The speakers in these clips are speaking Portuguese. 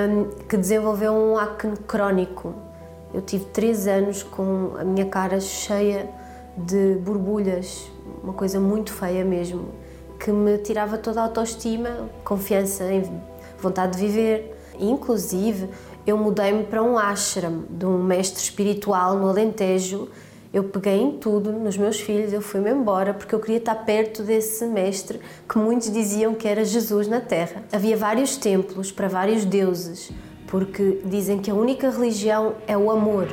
que desenvolveu um acne crónico. Eu tive 3 anos com a minha cara cheia de borbulhas, uma coisa muito feia mesmo, que me tirava toda a autoestima, confiança em vontade de viver. Inclusive, eu mudei-me para um ashram de um mestre espiritual no Alentejo. Eu peguei em tudo, nos meus filhos, eu fui-me embora porque eu queria estar perto desse mestre que muitos diziam que era Jesus na Terra. Havia vários templos para vários deuses, porque dizem que a única religião é o amor.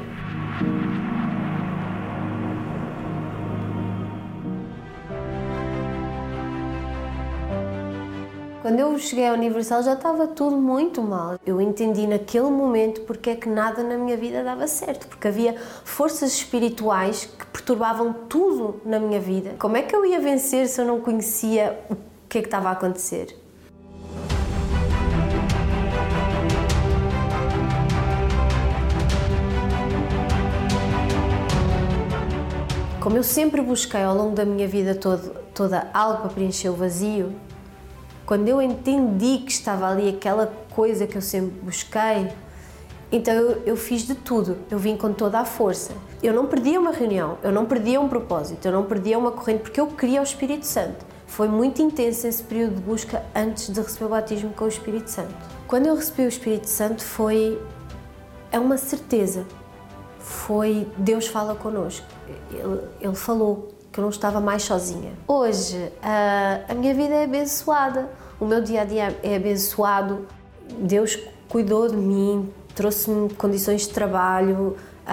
Quando eu cheguei à Universal já estava tudo muito mal. Eu entendi naquele momento porque é que nada na minha vida dava certo, porque havia forças espirituais que perturbavam tudo na minha vida. Como é que eu ia vencer se eu não conhecia o que é que estava a acontecer? Como eu sempre busquei ao longo da minha vida toda algo para preencher o vazio, quando eu entendi que estava ali aquela coisa que eu sempre busquei, então eu fiz de tudo, eu vim com toda a força. Eu não perdia uma reunião, eu não perdia um propósito, eu não perdia uma corrente, porque eu queria o Espírito Santo. Foi muito intenso esse período de busca antes de receber o batismo com o Espírito Santo. Quando eu recebi o Espírito Santo é uma certeza, foi Deus fala connosco, Ele falou que eu não estava mais sozinha. Hoje a minha vida é abençoada, o meu dia-a-dia é abençoado, Deus cuidou de mim, trouxe-me condições de trabalho,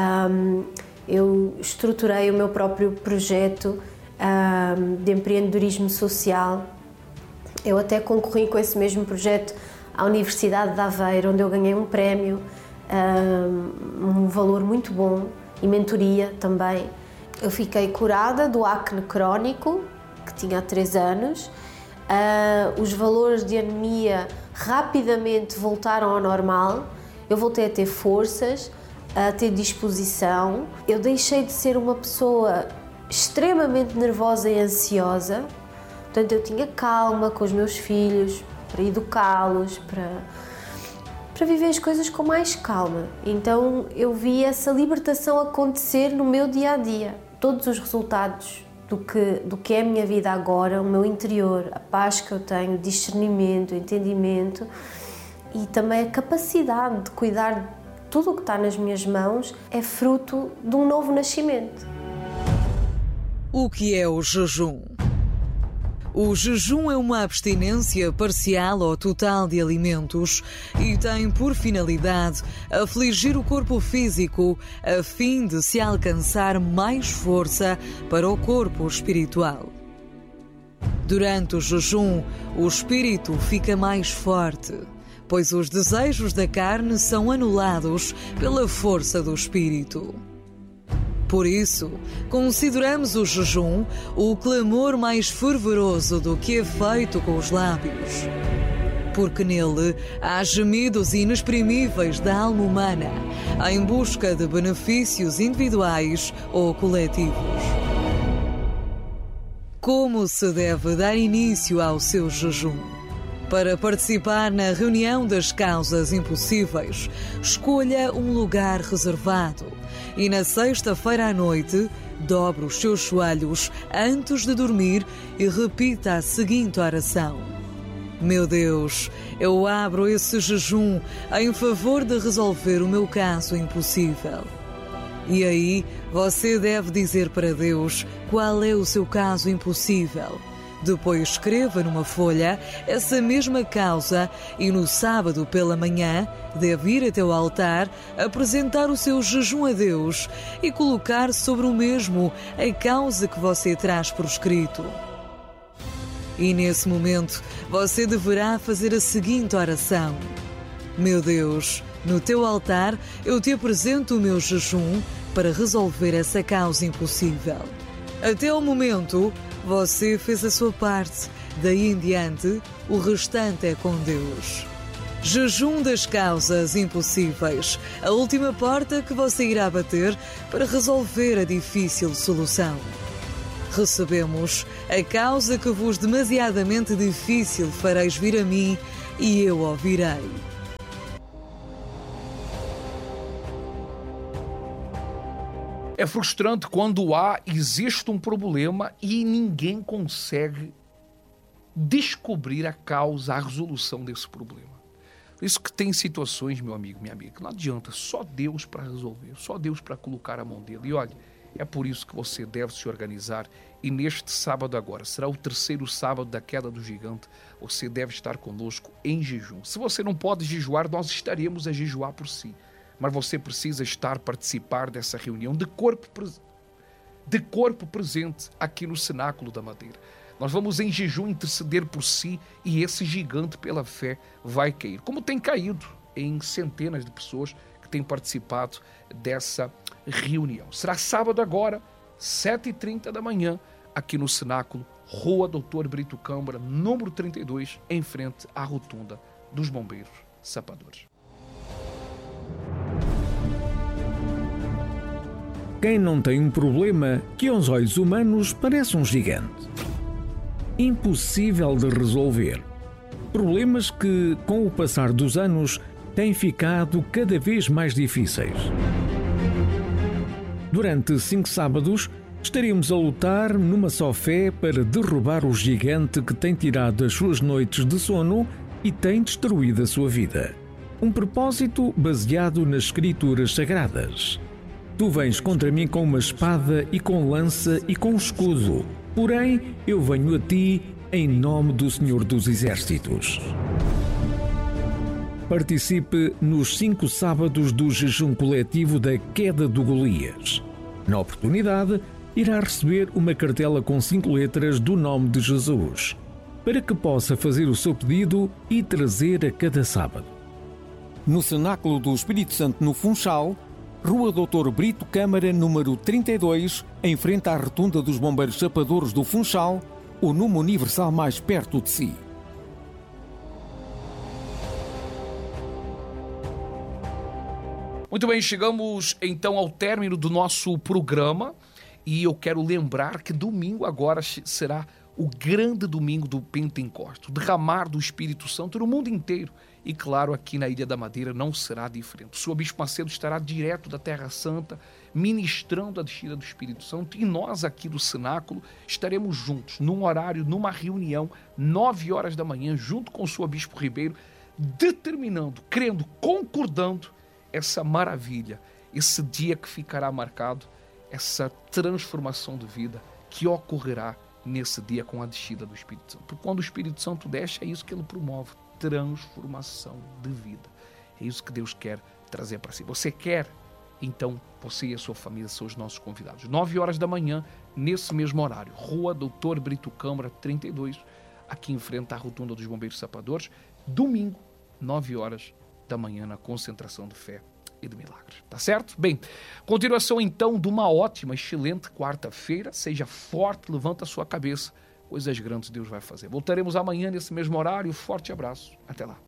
eu estruturei o meu próprio projeto de empreendedorismo social. Eu até concorri com esse mesmo projeto à Universidade de Aveiro, onde eu ganhei um prémio, um valor muito bom, e mentoria também. Eu fiquei curada do acne crónico, que tinha há 3 anos. Os valores de anemia rapidamente voltaram ao normal. Eu voltei a ter forças, a ter disposição. Eu deixei de ser uma pessoa extremamente nervosa e ansiosa. Portanto, eu tinha calma com os meus filhos, para educá-los, para viver as coisas com mais calma. Então, eu vi essa libertação acontecer no meu dia-a-dia. Todos os resultados do que é a minha vida agora, o meu interior, a paz que eu tenho, discernimento, entendimento e também a capacidade de cuidar de tudo o que está nas minhas mãos, é fruto de um novo nascimento. O que é o jejum? O jejum é uma abstinência parcial ou total de alimentos e tem por finalidade afligir o corpo físico a fim de se alcançar mais força para o corpo espiritual. Durante o jejum, o espírito fica mais forte, pois os desejos da carne são anulados pela força do espírito. Por isso, consideramos o jejum o clamor mais fervoroso do que é feito com os lábios. Porque nele há gemidos inexprimíveis da alma humana em busca de benefícios individuais ou coletivos. Como se deve dar início ao seu jejum? Para participar na reunião das causas impossíveis, escolha um lugar reservado e na sexta-feira à noite, dobre os seus joelhos antes de dormir e repita a seguinte oração: Meu Deus, eu abro esse jejum em favor de resolver o meu caso impossível. E aí, você deve dizer para Deus qual é o seu caso impossível. Depois escreva numa folha essa mesma causa e no sábado pela manhã deve ir até o altar, apresentar o seu jejum a Deus e colocar sobre o mesmo a causa que você traz por escrito. E nesse momento você deverá fazer a seguinte oração: Meu Deus, no teu altar eu te apresento o meu jejum para resolver essa causa impossível. Até o momento, você fez a sua parte, daí em diante, o restante é com Deus. Jejum das causas impossíveis, a última porta que você irá bater para resolver a difícil solução. Recebemos a causa que vos demasiadamente difícil fareis vir a mim e eu ouvirei. É frustrante quando existe um problema e ninguém consegue descobrir a causa, a resolução desse problema. Por isso que tem situações, meu amigo, minha amiga, que não adianta, só Deus para resolver, só Deus para colocar a mão dele. E olha, é por isso que você deve se organizar. E neste sábado agora, será o 3º sábado da queda do gigante, você deve estar conosco em jejum. Se você não pode jejuar, nós estaremos a jejuar por si. Mas você precisa participar dessa reunião de corpo presente aqui no Cenáculo da Madeira. Nós vamos em jejum interceder por si e esse gigante pela fé vai cair. Como tem caído em centenas de pessoas que têm participado dessa reunião. Será sábado agora, 7h30 da manhã, aqui no Cenáculo, Rua Doutor Brito Câmara, número 32, em frente à rotunda dos Bombeiros Sapadores. Quem não tem um problema que aos olhos humanos parece um gigante. Impossível de resolver. Problemas que, com o passar dos anos, têm ficado cada vez mais difíceis. Durante 5 sábados, estaremos a lutar numa só fé para derrubar o gigante que tem tirado as suas noites de sono e tem destruído a sua vida. Um propósito baseado nas Escrituras Sagradas. Tu vens contra mim com uma espada e com lança e com escudo. Porém, eu venho a ti em nome do Senhor dos Exércitos. Participe nos 5 sábados do jejum coletivo da queda do Golias. Na oportunidade, irá receber uma cartela com 5 letras do nome de Jesus, para que possa fazer o seu pedido e trazer a cada sábado. No Cenáculo do Espírito Santo no Funchal, Rua Doutor Brito Câmara, número 32, em frente à rotunda dos Bombeiros Sapadores do Funchal, o número universal mais perto de si. Muito bem, chegamos então ao término do nosso programa e eu quero lembrar que domingo agora será o grande domingo do Pentecostes, o derramar do Espírito Santo no mundo inteiro. E claro, aqui na Ilha da Madeira não será diferente. O senhor Bispo Macedo estará direto da Terra Santa, ministrando a descida do Espírito Santo. E nós aqui do Cenáculo estaremos juntos, num horário, numa reunião, 9 horas da manhã, junto com o senhor Bispo Ribeiro, determinando, crendo, concordando essa maravilha, esse dia que ficará marcado, essa transformação de vida que ocorrerá nesse dia com a descida do Espírito Santo. Porque quando o Espírito Santo desce, é isso que ele promove. Transformação de vida. É isso que Deus quer trazer para si. Você quer? Então, você e a sua família são os nossos convidados. 9 horas da manhã, nesse mesmo horário. Rua Doutor Brito Câmara, 32, aqui em frente à rotunda dos Bombeiros Sapadores. Domingo, 9 horas da manhã, na concentração de fé e de milagres. Tá certo? Bem, continuação então de uma ótima, excelente quarta-feira. Seja forte, levanta a sua cabeça. Coisas grandes Deus vai fazer. Voltaremos amanhã nesse mesmo horário. Forte abraço. Até lá.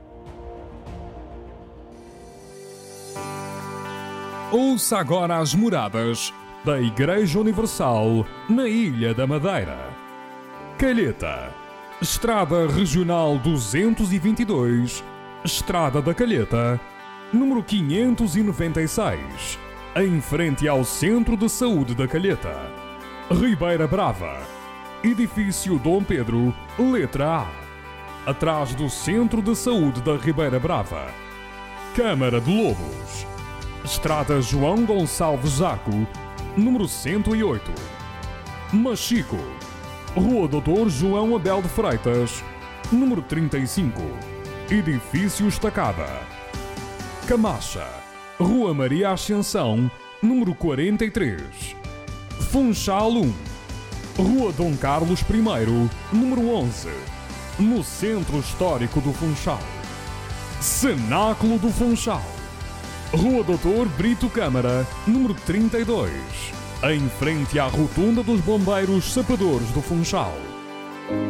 Ouça agora as moradas da Igreja Universal na Ilha da Madeira. Calheta. Estrada Regional 222. Estrada da Calheta. Número 596. Em frente ao Centro de Saúde da Calheta. Ribeira Brava. Edifício Dom Pedro, letra A. Atrás do Centro de Saúde da Ribeira Brava. Câmara de Lobos. Estrada João Gonçalves Zaco, número 108. Machico. Rua Doutor João Abel de Freitas, número 35. Edifício Estacada. Camacha. Rua Maria Ascensão, número 43. Funchal 1. Rua Dom Carlos I, número 11, no Centro Histórico do Funchal. Cenáculo do Funchal. Rua Doutor Brito Câmara, número 32, em frente à rotunda dos Bombeiros Sapadores do Funchal.